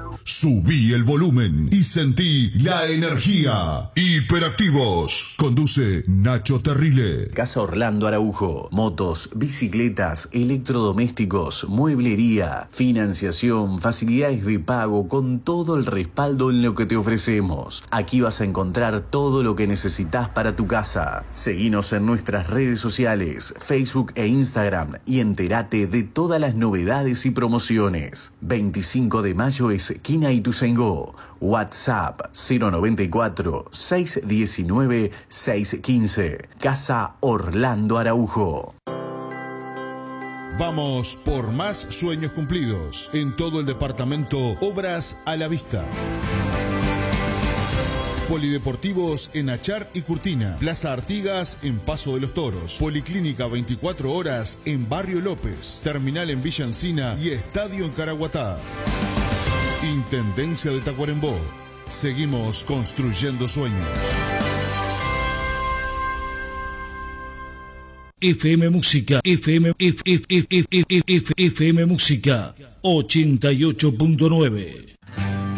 Subí el volumen y sentí la energía. Hiperactivos. Conduce Nacho Terrile. Casa Orlando Araujo. Motos, bicicletas, electrodomésticos, mueblería, financiación, facilidades de pago con todo el respaldo en lo que te ofrecemos. Aquí vas a encontrar todo lo que necesitas para tu casa. Seguinos en nuestras redes sociales, Facebook e Instagram y entérate de todas las novedades y promociones. 25 de mayo es Quina Ituzaingó. WhatsApp 094-619-615. Casa Orlando Araujo. Vamos por más sueños cumplidos. En todo el departamento, Obras a la Vista. Polideportivos en Achar y Curtina. Plaza Artigas en Paso de los Toros. Policlínica 24 horas en Barrio López. Terminal en Villa Encina y estadio en Caraguatá. Intendencia de Tacuarembó. Seguimos construyendo sueños. FM Música, FM Música 88.9.